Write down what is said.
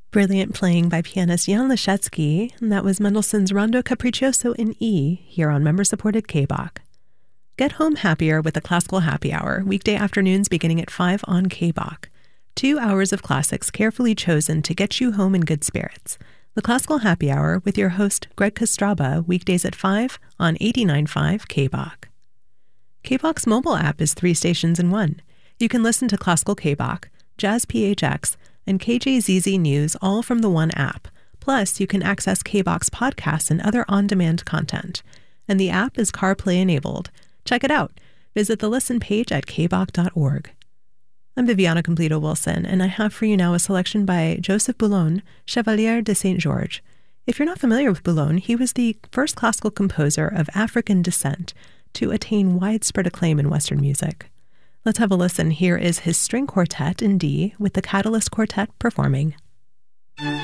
Brilliant playing by pianist Jan Leschetski, and that was Mendelssohn's Rondo Capriccioso in E, here on member-supported KBOK. Get home happier with the Classical Happy Hour, weekday afternoons beginning at 5 on KBOK. 2 hours of classics carefully chosen to get you home in good spirits. The Classical Happy Hour with your host, Greg Kostraba, weekdays at 5 on 89.5 KBOK. KBOK's mobile app is 3 stations in 1. You can listen to Classical KBOK, Jazz PHX, and KJZZ News all from the one app. Plus, you can access KBOK's podcasts and other on-demand content. And the app is CarPlay-enabled. Check it out. Visit the listen page at kbok.org. I'm Viviana Completo-Wilson, and I have for you now a selection by Joseph Boulogne, Chevalier de Saint-Georges. If you're not familiar with Boulogne, he was the first classical composer of African descent to attain widespread acclaim in Western music. Let's have a listen. Here is his string quartet in D with the Catalyst Quartet performing